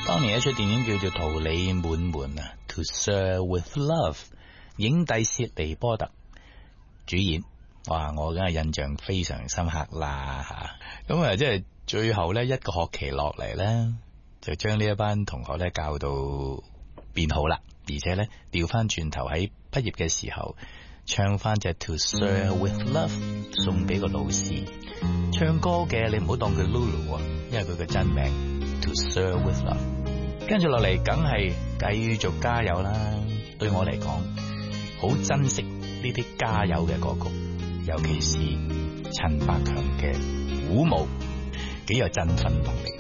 當年一出電影叫做《桃李滿門》啊，《To Sir with Love》，影帝薛利波特主演，哇！我梗係印象非常深刻啦吓。咁啊，即係最後呢一個學期落嚟呢，就將呢一班同學呢教到變好啦，而且呢調翻轉頭喺畢業嘅時候唱翻隻《To Sir with Love》送俾個老師。唱歌嘅你唔好當佢 Lulu 啊，因為佢嘅真名 To Sir with Love。跟住落嚟，梗係繼續加油啦！對我嚟講，好珍惜呢啲加油嘅歌曲，尤其是陳百強嘅《鼓舞》，幾有振奮動力。